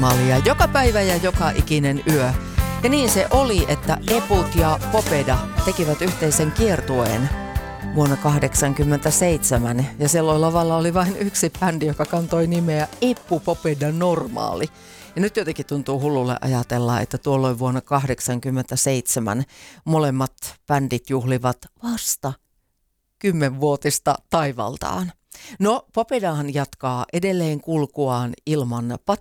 Mallia joka päivä ja joka ikinen yö. Ja niin se oli, että Eput ja Popeda tekivät yhteisen kiertueen vuonna 1987. Ja silloin lavalla oli vain yksi bändi, joka kantoi nimeä Eppu Popeda Normaali. Ja nyt jotenkin tuntuu hullulle ajatella, että tuolloin vuonna 1987 molemmat bändit juhlivat vasta 10-vuotista taivaltaan. No, Popedahan jatkaa edelleen kulkuaan ilman